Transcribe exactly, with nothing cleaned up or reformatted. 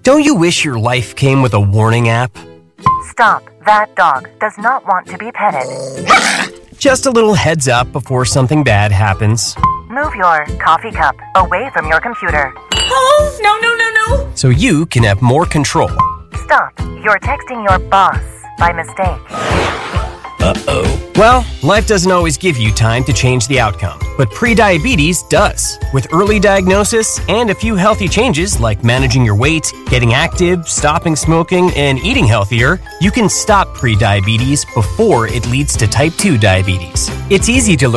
Don't you wish your life came with a warning app? Stop. That dog does not want to be petted. Just a little heads up before something bad happens. Move your coffee cup away from your computer. Oh, no, no, no, no. So you can have more control. Stop. You're texting your boss by mistake. Uh-oh. Well, life doesn't always give you time to change the outcome, but prediabetes does. With early diagnosis and a few healthy changes like managing your weight, getting active, stopping smoking, and eating healthier, you can stop prediabetes before it leads to type two diabetes. It's easy to learn